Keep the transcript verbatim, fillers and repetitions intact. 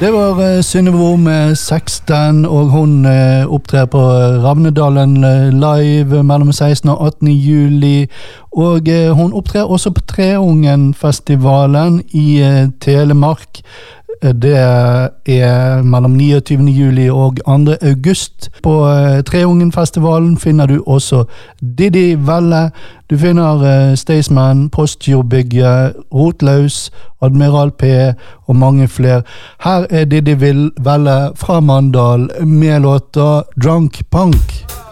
Det var uh, Synnøve med seksten, og hun uh, opptrer på Ravnedalen uh, live mellom sekstende og attende juli, og uh, hun opptrer også på Treungen-festivalen i uh, Telemark. Det er mellom niogtyvende juli og andre august. På uh, Treungen-festivalen finner du også Didi Velle, du finner uh, Staysman, Postjordbygget, Rotlaus, Admiral P og mange flere. Her er Didi Velle fra Mandal med låta Drunk Punk.